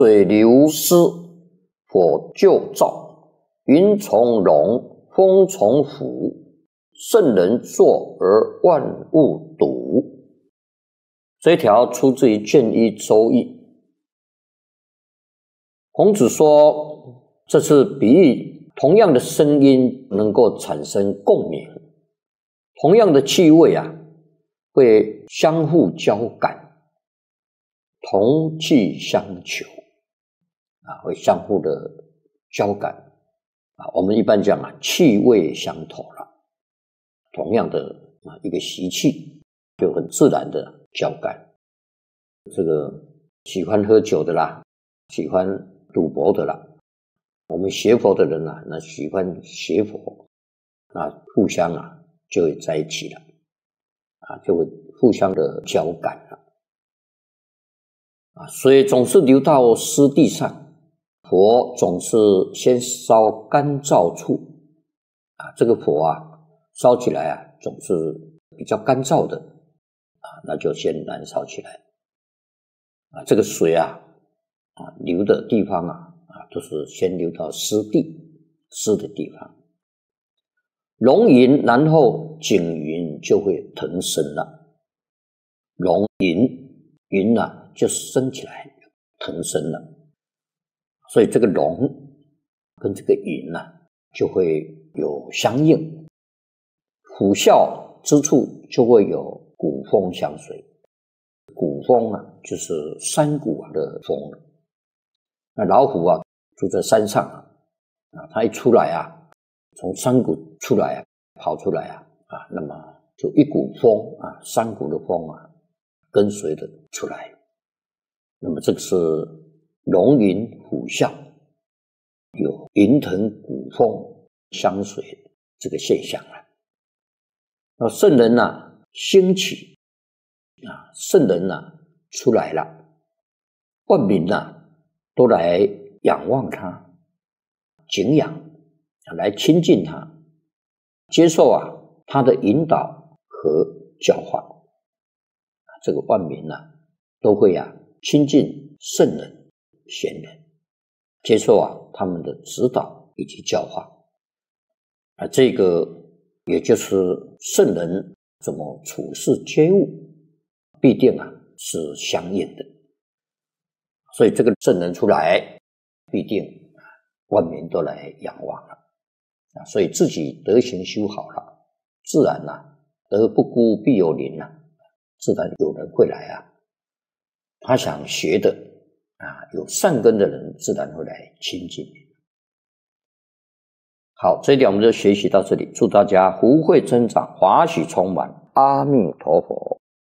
水流湿，火就燥，云从容，风从虎，圣人作而万物睹。这一条出自于《卷一周易》。孔子说，这是比喻同样的声音能够产生共鸣，同样的气味会相互交感，同气相求会相互的交感我们一般讲气味相投了，同样的一个习气就很自然的交感。这个喜欢喝酒的啦，喜欢赌博的啦，我们学佛的人那喜欢学佛，互相就会在一起了就会互相的交感了水总是流到湿地上，火总是先烧干燥处这个火烧起来总是比较干燥的那就先燃烧起来这个水流的地方都是先流到湿的地方，融云，然后景云就会腾升了。融云就升起来腾升了，所以这个融跟这个云就会有相应，虎啸之处就会有鼓风相随。鼓风就是山谷的风那老虎住在山上它一出来从山谷出来跑出来那么就一股风山谷的风跟随着出来，那么这个是龙吟虎啸，有云腾鼓风相随这个现象那圣人兴起圣人出来了，万民都来仰望他，敬仰，来亲近他，接受他的引导和教化。这个万民都会亲近圣人贤人，接受他们的指导以及教化这个也就是圣人怎么处事接物必定是相应的，所以这个圣人出来必定万民都来仰望了所以自己德行修好了，自然德不孤必有邻自然有人会来他想学的有善根的人自然会来亲近你。好，这一点我们就学习到这里，祝大家福慧增长，华喜充满，阿弥陀佛。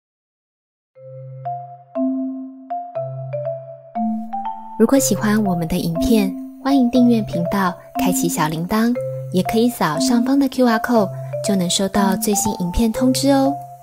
如果喜欢我们的影片，欢迎订阅频道，开启小铃铛，也可以扫上方的 QR code， 就能收到最新影片通知哦。